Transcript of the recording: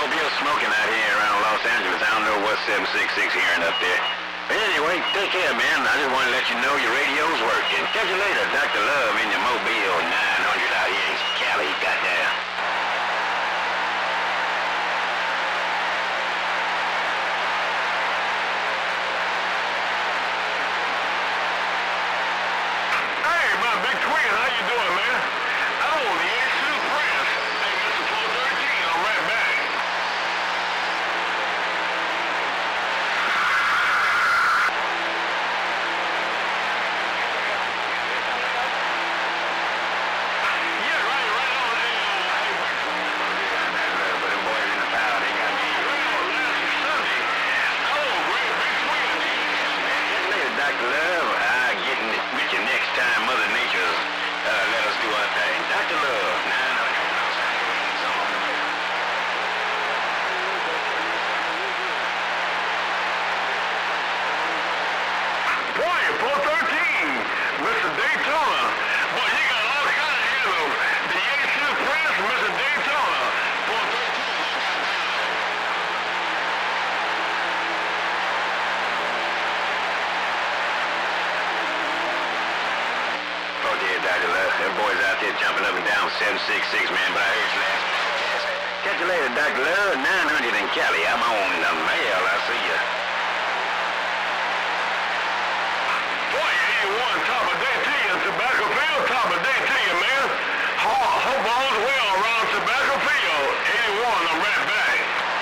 automobile smoking out here around Los Angeles. I don't know what 766 hearing up there. But anyway, take care, man. I just want to let you know your radio's working. Catch you later, Dr. Love in your Mobile 900 out here in Cali. Goddamn. Hey, my big twin, how you doing, man? Oh, the A2 Prince. Hey, Mr. 413, I'm right back. Yeah, right on. But them boys in the power, they got me. Well, last Sunday. Oh, great big twin. Catch you later, Dr. Love. I'll get with you next time Mother Nature's let us do our thing. Dr. Love, 900 Los Angeles. Boy, 413, Mr. Daytona. Boy, you got all kinds of heroes. The A2 Prince, Mr. Daytona. 413. Oh dear, Dr. Love. Them boys out there jumping up and down 766, man, but I heard you last podcast. Catch you later, Dr. Love. 900 in Cali. I'm on the mail. I'll see ya. Boy, 81, top of day to you. Tobacco field, top of day to you, man. Hope all's well around tobacco.